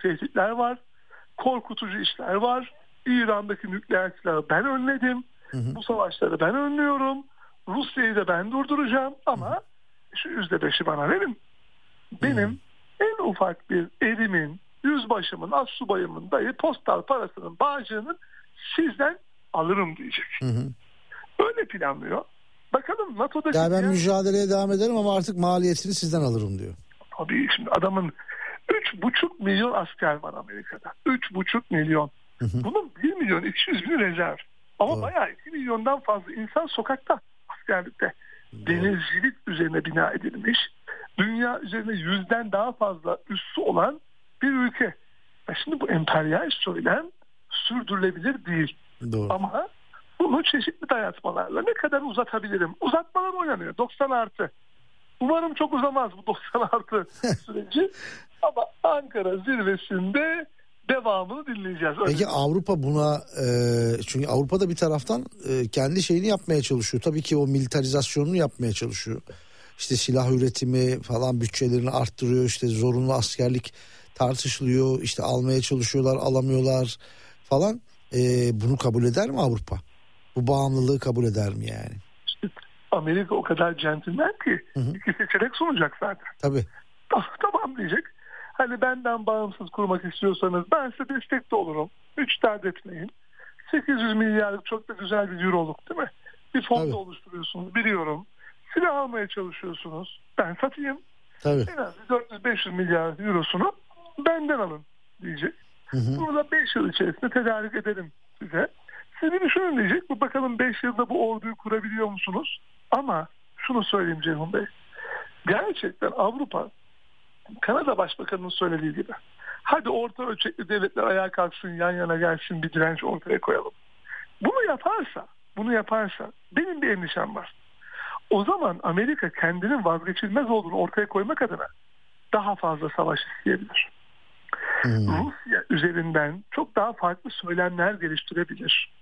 tehditler var. Korkutucu işler var. İran'daki nükleer silahı ben önledim. Bu savaşları ben önlüyorum. Rusya'yı da ben durduracağım ama şu %5'i bana verin. Benim en ufak bir erimin, yüzbaşımın, astsubayımın dahi postal parasının, bağcığının sizden alırım diyecek. Öyle planlıyor. Bakalım NATO'daki... Ya ben mücadeleye devam ederim ama artık maliyetini sizden alırım diyor. Tabii şimdi adamın 3,5 milyon asker var Amerika'da. 3,5 milyon. Bunun 1 milyon 200 bin rezerv. Ama bayağı 2 milyondan fazla insan sokakta, askerlikte. Denizcilik üzerine bina edilmiş. Dünya üzerinde 100'den daha fazla üssü olan bir ülke. Şimdi bu emperyal söylem sürdürülebilir değil. Doğru. Ama bunu çeşitli dayatmalarla ne kadar uzatabilirim? Uzatmalar oynanıyor. 90 artı. Umarım çok uzamaz bu 90 artı süreci. Ama Ankara zirvesinde devamını dinleyeceğiz. Öyle. Peki Avrupa buna çünkü Avrupa'da bir taraftan kendi şeyini yapmaya çalışıyor. Tabii ki o militarizasyonunu yapmaya çalışıyor. İşte silah üretimi falan bütçelerini arttırıyor. İşte zorunlu askerlik tartışılıyor. İşte almaya çalışıyorlar, alamıyorlar falan. Bunu kabul eder mi Avrupa? Bu bağımlılığı kabul eder mi yani? İşte Amerika o kadar centilmen ki iki seçenek sunacak zaten. Tabii. Tamam diyecek. Hani benden bağımsız kurmak istiyorsanız ben size destek de olurum. Hiç dert etmeyin. 800 milyarlık çok da güzel bir euroluk değil mi? Bir fon da oluşturuyorsunuz biliyorum. Silah almaya çalışıyorsunuz. Ben satayım. Tabii. En az 400-500 milyar eurosunu benden alın diyecek. Bunu da 5 yıl içerisinde tedarik edelim size. Siz bir düşünün diyecek. Bu bakalım 5 yılda bu orduyu kurabiliyor musunuz? Ama şunu söyleyeyim Ceyhun Bey. Gerçekten Avrupa Kanada Başbakanı'nın söylediği gibi. Hadi orta ölçekli devletler ayağa kalksın, yan yana gelsin, bir direnç ortaya koyalım. Bunu yaparsa benim bir endişem var. O zaman Amerika kendinin vazgeçilmez olduğunu ortaya koymak adına daha fazla savaş isteyebilir. Rusya üzerinden çok daha farklı söylemler geliştirebilir.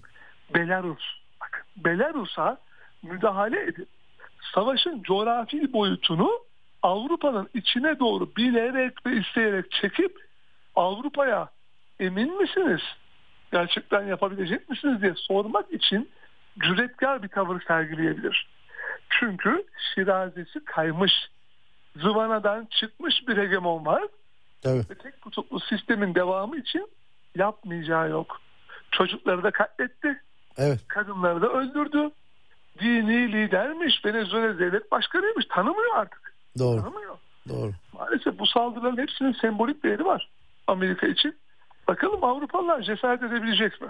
Belarus'a müdahale edip savaşın coğrafi boyutunu Avrupa'nın içine doğru bilerek ve isteyerek çekip Avrupa'ya emin misiniz? Gerçekten yapabilecek misiniz diye sormak için cüretkar bir tavır sergileyebilir. Çünkü şirazesi kaymış, zıvanadan çıkmış bir hegemon var. Evet. Ve tek kutuplu sistemin devamı için yapmayacağı yok. Çocukları da katletti. Evet. Kadınları da öldürdü. Dini lidermiş, Venezuela devlet başkanıymış. Tanımıyor artık. Doğru. Tanımıyor. Doğru. Maalesef bu saldırıların hepsinin sembolik değeri var Amerika için. Bakalım Avrupalılar cesaret edebilecek mi?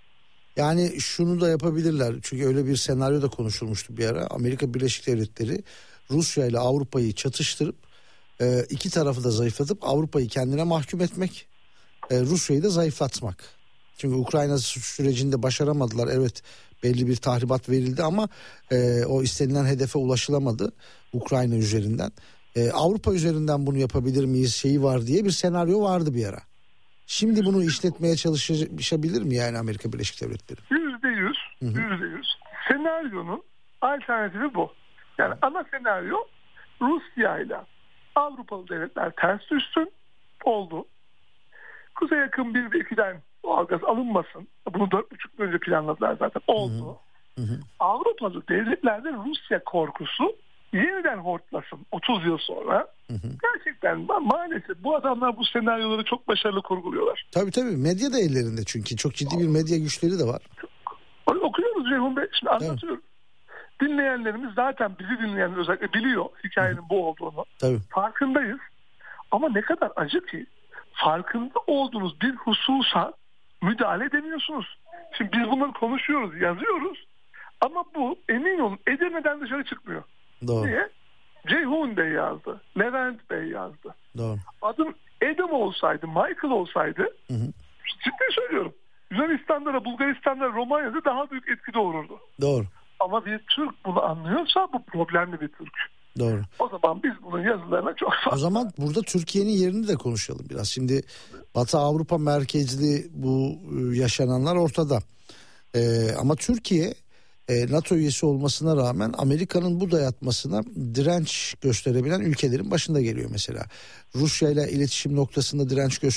Yani şunu da yapabilirler. Çünkü öyle bir senaryo da konuşulmuştu bir ara. Amerika Birleşik Devletleri Rusya ile Avrupa'yı çatıştırıp iki tarafı da zayıflatıp Avrupa'yı kendine mahkum etmek, Rusya'yı da zayıflatmak. Çünkü Ukrayna sürecinde başaramadılar. Evet, belli bir tahribat verildi ama o istenilen hedefe ulaşılamadı Ukrayna üzerinden. Avrupa üzerinden bunu yapabilir miyiz şeyi var diye bir senaryo vardı bir ara. Şimdi bunu işletmeye çalışabilir mi yani Amerika Birleşik Devletleri? %100. Senaryonun alternatifi bu. Yani ana senaryo Rusya ile Avrupalı devletler ters düşsün, oldu. Kuzey yakın 1 ve 2'den doğalgaz alınmasın. Bunu 4,5 yıl önce planladılar zaten. Oldu. Avrupalı devletlerde Rusya korkusu yeniden hortlasın 30 yıl sonra. Gerçekten maalesef bu adamlar bu senaryoları çok başarılı kurguluyorlar. Tabii medya da ellerinde çünkü çok ciddi bir medya güçleri de var. Okuyoruz Ceyhun Bey, şimdi anlatıyorum. Dinleyenlerimiz zaten bizi dinleyenler özellikle biliyor hikayenin bu olduğunu. Tabii. Farkındayız. Ama ne kadar acı ki farkında olduğunuz bir hususa müdahale edemiyorsunuz. Şimdi biz bunları konuşuyoruz, yazıyoruz. Ama bu emin olun Edirne'den dışarı çıkmıyor. Doğru. Niye? Ceyhun Bey yazdı. Levent Bey yazdı. Doğru. Adım Adam olsaydı, Michael olsaydı ciddi söylüyorum. Yunanistan'da, Bulgaristan'da, Romanya'da daha büyük etki doğururdu. Doğru. Ama bir Türk bunu anlıyorsa bu problemli bir Türk. Doğru. O zaman biz bunun yazılarına çok fazla... O zaman burada Türkiye'nin yerini de konuşalım biraz. Şimdi Batı Avrupa merkezli bu yaşananlar ortada. Ama Türkiye NATO üyesi olmasına rağmen Amerika'nın bu dayatmasına direnç gösterebilen ülkelerin başında geliyor mesela. Rusya ile iletişim noktasında direnç